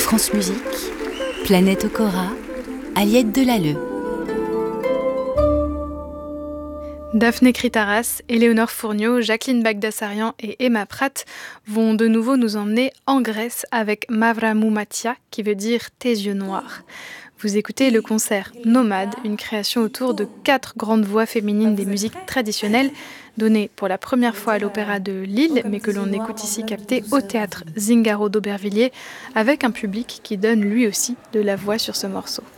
France Musique, Planète Okora, Aliette Delalleux. Daphné Kritaras, Éléonore Fourniot, Jacqueline Bagdasarian et Emma Pratt vont de nouveau nous emmener en Grèce avec Mavramou Matia, qui veut dire « tes yeux noirs ». Vous écoutez le concert Nomade, une création autour de 4 grandes voix féminines des musiques traditionnelles, donnée pour la première fois à l'Opéra de Lille, mais que l'on écoute ici captée au théâtre Zingaro d'Aubervilliers, avec un public qui donne lui aussi de la voix sur ce morceau.